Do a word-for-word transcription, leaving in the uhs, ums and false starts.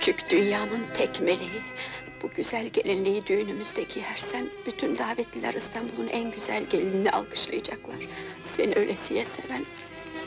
Küçük dünyamın tek meleği. Bu güzel gelinliği düğünümüzde giyersen, bütün davetliler İstanbul'un en güzel gelinini alkışlayacaklar. Seni ölesiye seven